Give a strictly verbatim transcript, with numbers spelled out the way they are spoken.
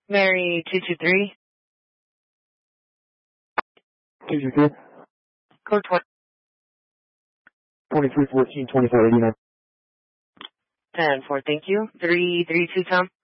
Mary two two three. two two three. Code twenty. twenty-three fourteen twenty-four eighty-nine. ten four, thank you. three three two, Tom.